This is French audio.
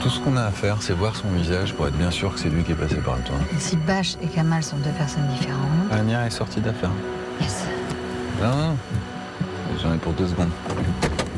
Tout ce qu'on a à faire, c'est voir son visage pour être bien sûr que c'est lui qui est passé par toi. Et si Bache et Kamal sont deux personnes différentes. Ania est sortie d'affaire. Yes. Non, j'en ai pour 2 secondes.